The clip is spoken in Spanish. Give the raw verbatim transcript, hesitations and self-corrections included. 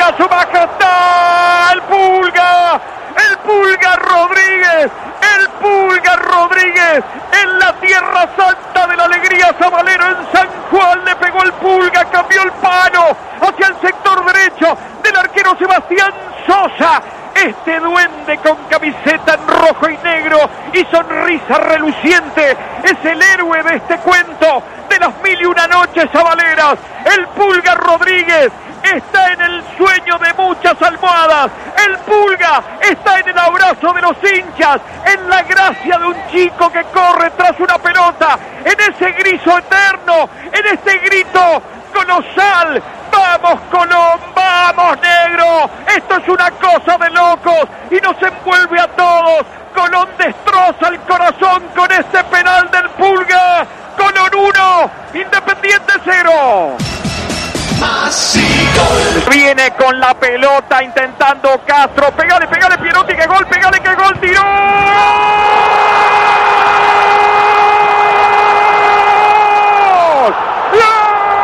a su majestad, el Pulga, el Pulga Rodríguez, el Pulga Rodríguez, en la tierra santa de la alegría, Sabalero en San Juan, le pegó el Pulga, cambió el palo hacia el sector derecho del arquero Sebastián Sosa. Este duende con camiseta en rojo y negro y sonrisa reluciente es el héroe de este cuento de las mil y una noches sabaleras. El Pulga Rodríguez está en el sueño de muchas almohadas. El Pulga está en el abrazo de los hinchas, en la gracia de un chico que corre tras una pelota, en ese griso eterno, en este grito colosal. ¡Vamos, Colón! ¡Vamos, negro! Esto es una cosa de locos y nos envuelve a todos. Colón destroza el corazón con este penal del Pulga. Colón uno, Independiente cero. Viene con la pelota intentando Castro. Pegale, pegale, Pierotti, que gol, pegale,